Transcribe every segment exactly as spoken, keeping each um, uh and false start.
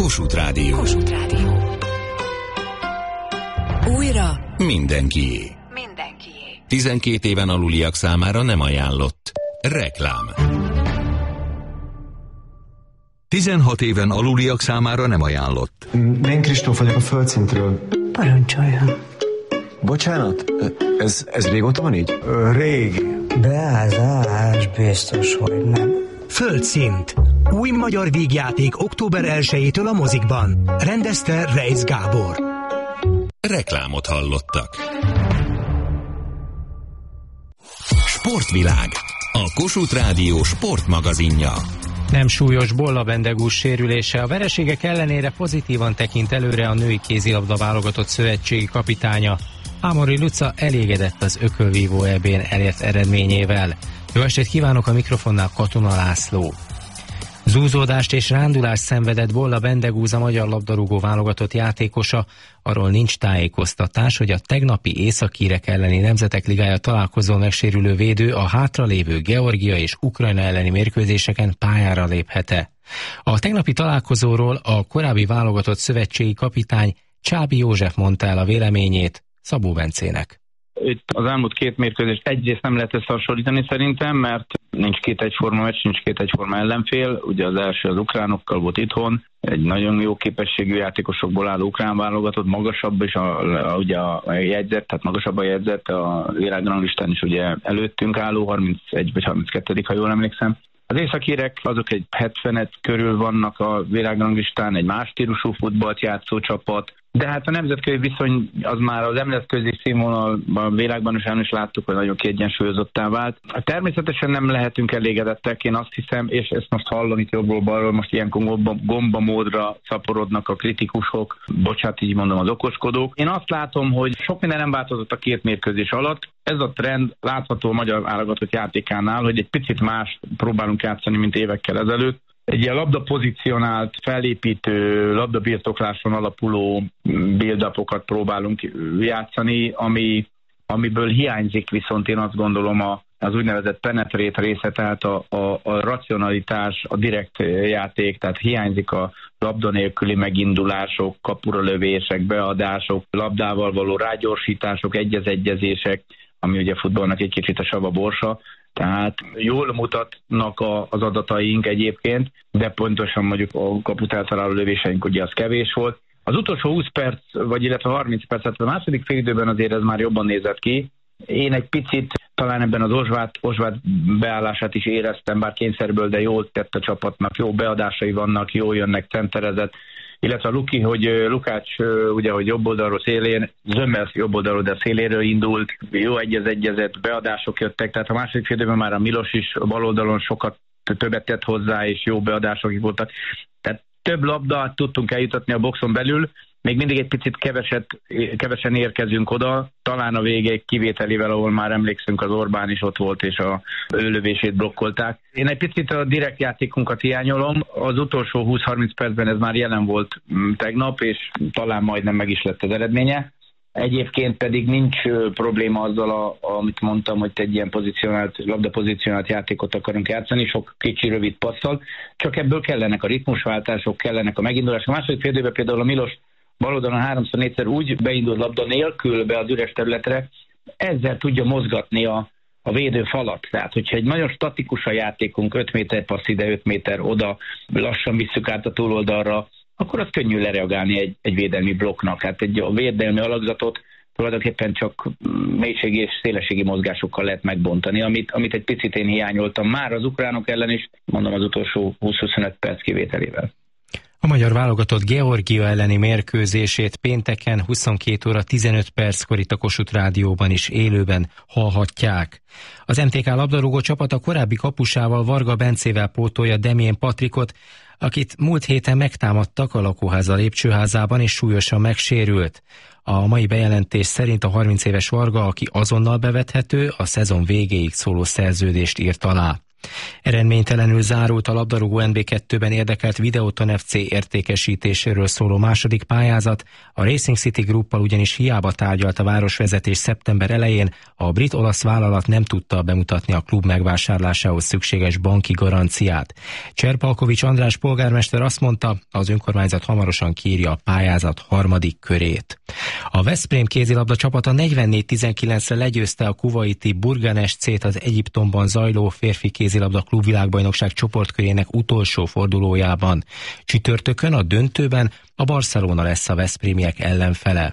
Kossuth Rádió. Kossuth Rádió. Újra mindenkié. Mindenkié. tizenkét éven aluliak számára nem ajánlott. Reklám. tizenhat éven aluliak számára nem ajánlott. Én Kristóf vagyok a Földszintről. Parancsoljon. Bocsánat, ez, ez régóta van így? Rég. Beázás, biztos, hogy nem. Földszint. Új magyar vígjáték október elsejétől a mozikban. Rendezte Reisz Gábor. Reklámot hallottak. Sportvilág. A Kossuth Rádió sportmagazinja. Nem súlyos bollabendegús sérülése, a vereségek ellenére pozitívan tekint előre a női kézilabda válogatott szövetségi kapitánya. Ámori Luca elégedett az ökölvívó é bén elért eredményével. Jó estét kívánok, a mikrofonnál Katona László. Zúzódást és rándulást szenvedett Bolla Bendegúz, a magyar labdarúgó válogatott játékosa. Arról nincs tájékoztatás, hogy a tegnapi északírek elleni Nemzetek Ligája találkozón megsérülő védő a hátralévő Georgia és Ukrajna elleni mérkőzéseken pályára léphet-e. A tegnapi találkozóról a korábbi válogatott szövetségi kapitány Csábi József mondta el a véleményét Szabó Bencének. Itt az elmúlt két mérkőzést egyrészt nem lehet összehasonlítani szerintem, mert nincs két egyforma meccs, nincs két egyforma ellenfél. Ugye az első az ukránokkal volt itthon, egy nagyon jó képességű játékosokból álló ukrán válogatott, magasabb is a, a, ugye a jegyzet, tehát magasabb a jegyzet, a világranglistán is ugye előttünk álló, harmincegy vagy harminckettő ha jól emlékszem. Az északírek azok egy hetvenet körül vannak a világranglistán, egy más stílusú futballt játszó csapat, de hát a nemzetközi viszony az már az nemzetközi színvonalban, világban is el is láttuk, hogy nagyon kiegyensúlyozottá vált. Természetesen nem lehetünk elégedettek, én azt hiszem, és ezt most hallom itt jobbról-balról, most ilyen gomba, gomba módra szaporodnak a kritikusok, bocsánat, így mondom, az okoskodók. Én azt látom, hogy sok minden nem változott a két mérkőzés alatt. Ez a trend látható a magyar válogatott játékánál, hogy egy picit más próbálunk játszani, mint évekkel ezelőtt. Egy ilyen labdapozícionált, felépítő, labdabirtokláson alapuló build-upokat próbálunk játszani, ami, amiből hiányzik viszont én azt gondolom a, az úgynevezett penetrate része, tehát a, a, a racionalitás, a direkt játék, tehát hiányzik a labda nélküli megindulások, kapura lövések, beadások, labdával való rágyorsítások, egyez-egyezések, ami ugye futballnak egy kicsit a sava borsa. Tehát jól mutatnak a, az adataink egyébként, de pontosan mondjuk a kaput eltaláló lövéseink ugye az kevés volt. Az utolsó húsz perc, vagy illetve harminc percet, a második félidőben azért ez már jobban nézett ki. Én egy picit talán ebben az Ozsvát, Ozsvát beállását is éreztem, bár kényszerből, de jól tett a csapatnak, jó beadásai vannak, jól jönnek, centerezett. Illetve a Luki, hogy Lukács ugye, hogy jobb oldalról szélén, Zömmel jobb oldalról, de széléről indult, jó egyez-egyezett, beadások jöttek, tehát a második félidőben már a Milos is a bal oldalon sokat többet tett hozzá, és jó beadások voltak. Tehát több labdát tudtunk eljutatni a boxon belül, még mindig egy picit keveset, kevesen érkezünk oda, talán a végéig kivételével, ahol már emlékszünk, az Orbán is ott volt, és a ő lövését blokkolták. Én egy picit a direkt játékunkat hiányolom, az utolsó húsz-harminc percben ez már jelen volt tegnap, és talán majdnem meg is lett az eredménye. Egyébként pedig nincs probléma azzal, a, amit mondtam, hogy egy ilyen pozícionált, labdapozícionált játékot akarunk játszani, sok kicsi rövid passzal, csak ebből kellenek a ritmusváltások, kellenek a megindulások. A második fél időben például a Milos baloldalon háromszor négyszer úgy beindult labda nélkül be az üres területre, ezzel tudja mozgatni a, a védő falat. Tehát, hogyha egy nagyon statikus a játékunk, öt méter passz ide, öt méter oda, lassan visszük át a túloldalra, akkor az könnyű lereagálni egy, egy védelmi blokknak. Hát egy a védelmi alakzatot tulajdonképpen csak mélységi és szélességi mozgásokkal lehet megbontani, amit, amit egy picit én hiányoltam már az ukránok ellen is, mondom az utolsó húsz-huszonöt perc kivételével. A magyar válogatott Georgia elleni mérkőzését pénteken huszonkét óra tizenöt perckor itt a Kossuth Rádióban is élőben hallhatják. Az em té ká labdarúgó csapat a korábbi kapusával, Varga Bencével pótolja Demjén Patrikot, akit múlt héten megtámadtak a lakóháza lépcsőházában és súlyosan megsérült. A mai bejelentés szerint a harminc éves Varga, aki azonnal bevethető, a szezon végéig szóló szerződést írt alá. Eredménytelenül zárult a labdarúgó en bé kettőben érdekelt Videoton ef cé értékesítéséről szóló második pályázat, a Racing City Gruppal ugyanis hiába tárgyalt a városvezetés szeptember elején, a brit-olasz vállalat nem tudta bemutatni a klub megvásárlásához szükséges banki garanciát. Cserpalkovics András polgármester azt mondta, az önkormányzat hamarosan kiírja a pályázat harmadik körét. A Veszprém kézilabda csapata negyvennégy tizenkilencre legyőzte a kuvaiti Burganes C-t az Egyiptomban zajló férfi kézilabda klubvilágbajnokság csoportkörének utolsó fordulójában. Csütörtökön a döntőben a Barcelona lesz a veszprémiek ellenfele.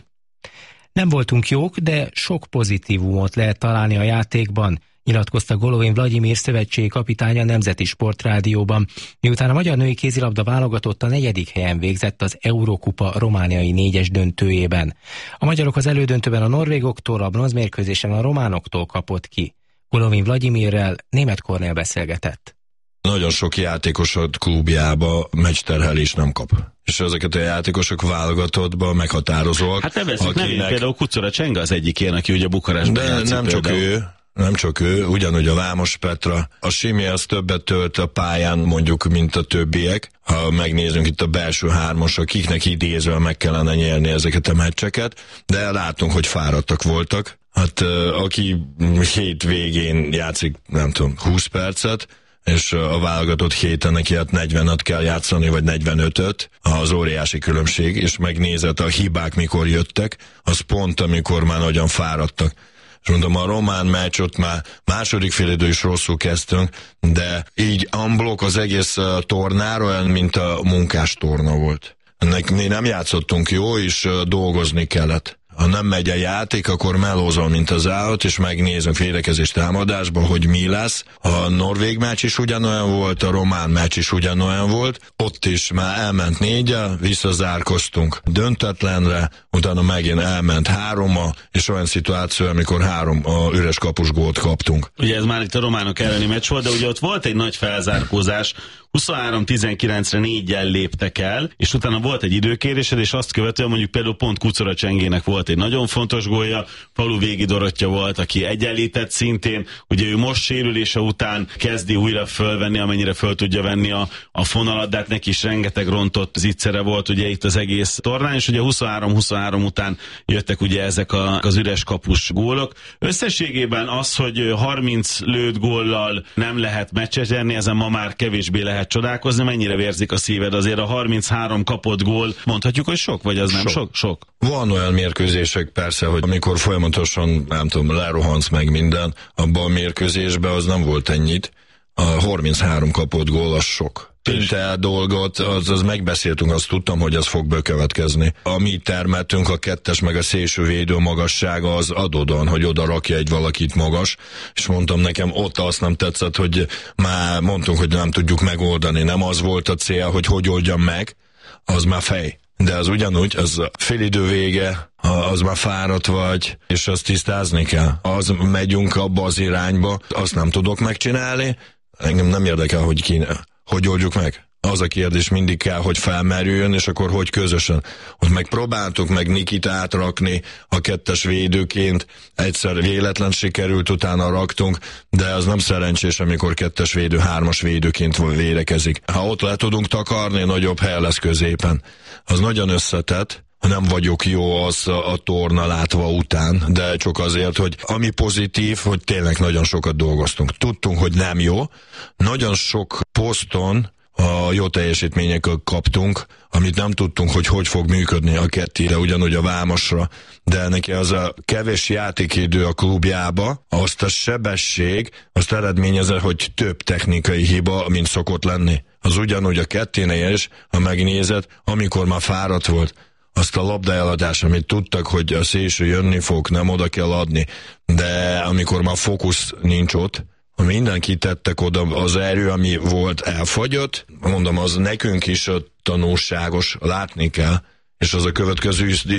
Nem voltunk jók, de sok pozitívumot lehet találni a játékban, nyilatkozta Golovin Vladimir szövetségi kapitány a Nemzeti Sportrádióban, miután a magyar női kézilabda válogatott a negyedik helyen végzett az Eurókupa romániai négyes döntőjében. A magyarok az elődöntőben a norvégoktól, a bronzmérkőzésen a románoktól kapott ki. Golovin Vladimirrel Németh Kornél beszélgetett. Nagyon sok játékosod klubjába meccsterhelés nem kap. És ezeket a játékosok válogatottba meghatározóak. Hát nem veszik, akinek... nem, például Kucora Csenga az egyik ilyen, aki ugye Bukarestben De játszik nem csak például. ő, nem csak ő, ugyanúgy a Vámos Petra. A Simi az többet tölt a pályán mondjuk, mint a többiek. Ha megnézzünk itt a belső hármas, akiknek idézve meg kellene nyerni ezeket a meccseket, de látunk, hogy fáradtak voltak. Hát aki hét végén játszik, nem tudom, húsz percet, és a válogatott héten neki hát negyvenet kell játszani, vagy negyvenötöt, az óriási különbség, és megnézett a hibák mikor jöttek, az pont amikor már nagyon fáradtak. És mondom, a román meccs ott már második félidő is rosszul kezdtünk, de így unblock az egész uh, tornára olyan, mint a munkás torna volt. Ennek mi nem játszottunk jó, és uh, dolgozni kellett. Ha nem megy a játék, akkor melózol, mint az állat, és megnézünk védekezés támadásban, hogy mi lesz. A norvég meccs is ugyanolyan volt, a román meccs is ugyanolyan volt. Ott is már elment négyel, visszazárkoztunk döntetlenre, utána megint elment hárommal, és olyan szituáció, amikor három a üres kapus gólt kaptunk. Ugye ez már itt a románok elleni meccs volt, de ugye ott volt egy nagy felzárkózás, huszonhárom tizenkilencre néggyel léptek el, és utána volt egy időkérésed, és azt követően mondjuk például pont Kucora Csengének volt egy nagyon fontos gólja, Falu Végi Dorottya volt, aki egyenlített szintén, ugye ő most sérülése után kezdi újra fölvenni, amennyire föl tudja venni a, a fonalat, de hát neki is rengeteg rontott zicsere volt ugye itt az egész tornán, és ugye huszonhárom huszonhárom után jöttek ugye ezek a, az üres kapus gólok. Összességében az, hogy harminc lőtt góllal nem lehet meccset nyerni, ezen ma már kevésbé lehet csodálkozni, mennyire vérzik a szíved, azért a harminchárom kapott gól, mondhatjuk, hogy sok, vagy az nem sok? Sok. sok? Van olyan mérkőzések persze, hogy amikor folyamatosan, nem tudom, lerohansz meg minden, abban a mérkőzésben az nem volt ennyit. A harminchárom kapott gól az sok. Pintel dolgot, az, az megbeszéltünk, azt tudtam, hogy ez fog bekövetkezni. A mi termeltünk, a kettes meg a szélső védő magassága az adódon, hogy oda rakja egy valakit magas, és mondtam nekem, ott azt nem tetszett, hogy már mondtunk, hogy nem tudjuk megoldani. Nem az volt a cél, hogy hogy oldjam meg, az már fej. De az ugyanúgy, az félidő vége, az már fáradt vagy, és azt tisztázni kell. Az megyünk abba az irányba, azt nem tudok megcsinálni, engem nem érdekel, hogy ki, hogy oldjuk meg. Az a kérdés mindig kell, hogy felmerüljön, és akkor hogy közösen. Hogy megpróbáltuk meg Nikit átrakni a kettes védőként, egyszer véletlen sikerült, utána raktunk, de az nem szerencsés, amikor kettes védő, hármas védőként védekezik. Ha ott le tudunk takarni, nagyobb hely lesz középen. Az nagyon összetett. Nem vagyok jó az a, a torna látva után, de csak azért, hogy ami pozitív, hogy tényleg nagyon sokat dolgoztunk. Tudtunk, hogy nem jó. Nagyon sok poszton a jó teljesítményekkel kaptunk, amit nem tudtunk, hogy hogy fog működni a kettére, ugyanúgy a Vámosra, de neki az a kevés játékidő a klubjába, azt a sebesség, azt eredményezze, hogy több technikai hiba, mint szokott lenni. Az ugyanúgy a ketténél is, ha megnézed, amikor már fáradt volt, azt a labdaeladás, amit tudtak, hogy a szélső jönni fog, nem oda kell adni, de amikor már fókusz nincs ott, mindenki tettek oda, az erő, ami volt, elfagyott, mondom, az nekünk is tanulságos, látni kell, és az a következő